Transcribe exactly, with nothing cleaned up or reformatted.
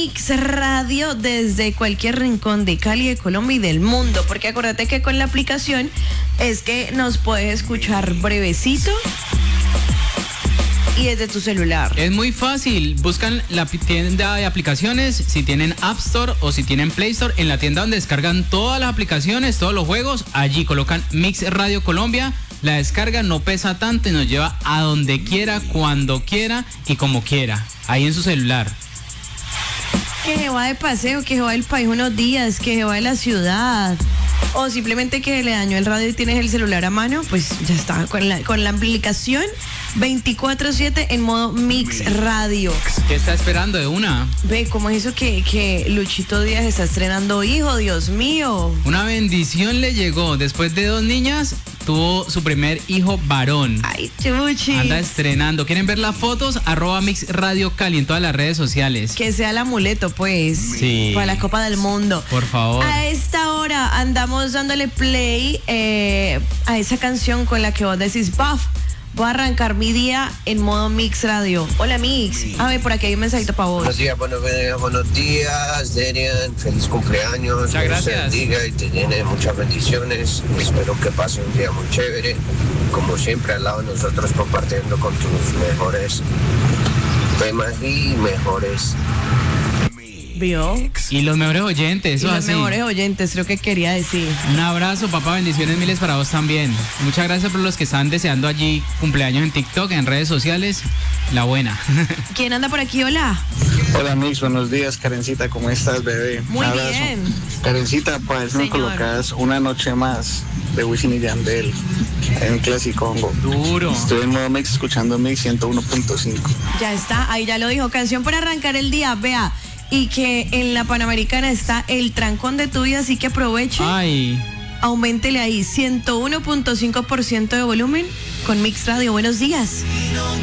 Mix Radio desde cualquier rincón de Cali, de Colombia y del mundo. Porque acuérdate que con la aplicación es que nos puedes escuchar brevecito y desde tu celular. Es muy fácil. Buscan la tienda de aplicaciones, si tienen App Store o si tienen Play Store, en la tienda donde descargan todas las aplicaciones, todos los juegos, allí colocan Mix Radio Colombia. La descarga no pesa tanto y nos lleva a donde quiera, cuando quiera y como quiera, ahí en su celular. Que se va de paseo, que se va del país unos días, que se va de la ciudad, o simplemente que le dañó el radio y tienes el celular a mano, pues ya está, con la, con la aplicación veinticuatro siete en modo Mix Radio. ¿Qué está esperando de una? Ve, ¿cómo es eso que, que Luchito Díaz está estrenando hijo? Dios mío. Una bendición le llegó. Después de dos niñas, tuvo su primer hijo varón. Ay, chuchi. Anda estrenando. ¿Quieren ver las fotos? Arroba Mix Radio Cali en todas las redes sociales. Que sea el amuleto, pues. Sí. Para la Copa del Mundo. Por favor. A esta hora andamos dándole play eh, a esa canción con la que vos decís, Buff. Voy a arrancar mi día en modo Mix Radio. Hola, Mix. A ver, por aquí hay un mensajito para vos. Buenos días, buenos días, buenos días, Derian. Feliz cumpleaños. Muchas gracias. Dios te bendiga y te llene de muchas bendiciones. Espero que pase un día muy chévere. Como siempre, al lado de nosotros, compartiendo con tus mejores temas y mejores. ¿Vio? Y los mejores oyentes, eso Y los así. mejores oyentes, creo que quería decir. Un abrazo, papá, bendiciones miles para vos también. Muchas gracias por los que están deseando allí cumpleaños en TikTok, en redes sociales. La buena. ¿Quién anda por aquí? Hola. Hola, Mix, buenos días, Karencita, ¿cómo estás, bebé? Muy Un abrazo. bien. Karencita, para eso me Señor. colocas Una Noche Más de Wisin y Yandel en un clasicongo. Duro. Estoy en modo Mix escuchando Mix ciento uno punto cinco. Ya está, ahí ya lo dijo. Canción para arrancar el día, vea. Y que en la Panamericana está el trancón de tu vida, así que aproveche. Ay. Auméntele ahí ciento uno punto cinco por ciento de volumen con Mix Radio. Buenos días.